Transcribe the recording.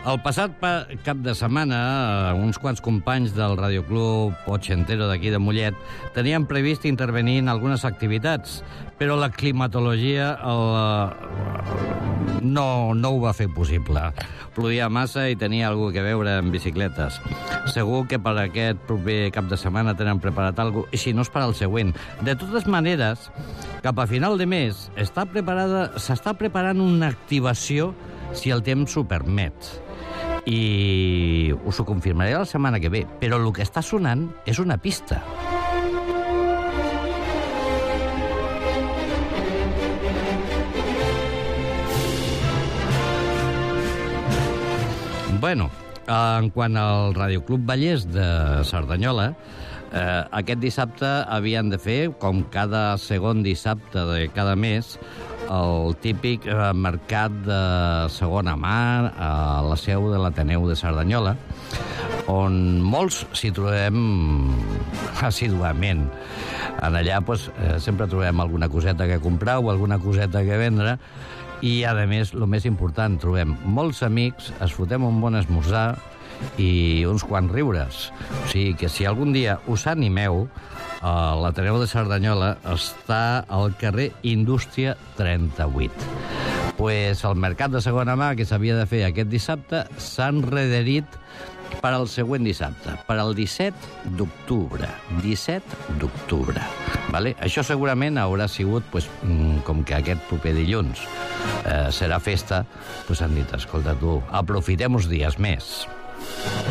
El passat cap de setmana, uns quants companys del Radioclub Ochentero d'aquí de Mollet tenien previst intervenir en algunes activitats, però la climatologia no ho va fer possible. Plovia massa i tenia alguna que veure amb bicicletes. Segur que per aquest proper cap de setmana tenen preparat alguna cosa, i si no és per al següent. De totes maneres, cap a final de mes s'està preparant una activació si el temps ho permet. I us ho confirmaré la setmana que ve, però el que està sonant és una pista. Bueno, en quant al Radioclub Vallès de Cerdanyola, aquest dissabte havien de fer, com cada segon dissabte de cada mes, el típic mercat de segona mà a la seu de l'Ateneu de Cerdanyola, on molts s'hi trobem assiduament. En allà sempre trobem alguna coseta que comprar o alguna coseta que vendre i, a més, el més important, trobem molts amics, es fotem un bon esmorzar i uns quants riures. O sigui que si algun dia us animeu, l'Ateneu de Cerdanyola està al carrer Indústria 38. Pues el mercat de segona mà que s'havia de fer aquest dissabte s'ha enrederit per al següent dissabte, per al 17 d'octubre. 17 d'octubre. Vale? Això segurament haurà sigut, com que aquest proper dilluns serà festa, han dit, escolta tu, aprofitem uns dies més.